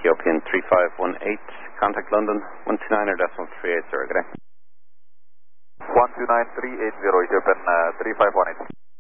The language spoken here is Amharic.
Ethiopian 3518, contact London 129.380, good day. 129.380, Ethiopian 3518.